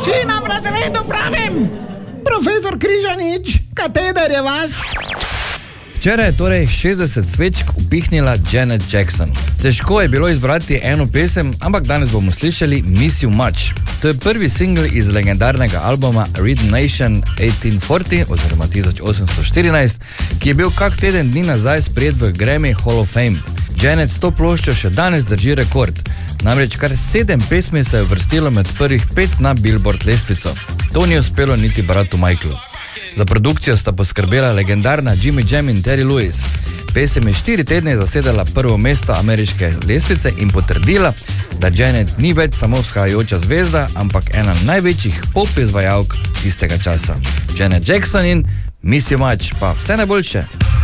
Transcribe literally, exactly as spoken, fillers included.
Tišina v razredu, pravim! Profesor Križanič, kateder je vaš? Včeraj je torej šestdeset svečk upihnila Janet Jackson. Težko je bilo izbrati eno pesem, ampak danes bomo slišali Miss You Much. To je prvi singl iz legendarnega albuma Rhythm Nation osemnajststo štirideset oziroma tisoč osemsto štirinajst, ki je bil kak teden dni nazaj sprejet v Grammy Hall of Fame. Janet s to ploščo še danes drži rekord. Namreč kar sedem pesmi se je uvrstilo med prvih pet na Billboard lestvico. To ni uspelo niti bratu Michaelu. Za produkcijo sta poskrbela legendarna Jimmy Jam in Terry Lewis. Pesem je štiri tedne zasedala prvo mesto ameriške lestvice in potrdila, da Janet ni več samo vzhajajoča zvezda, ampak ena največjih pop izvajalk tistega časa. Janet Jackson in Miss You Much, pa vse najboljše.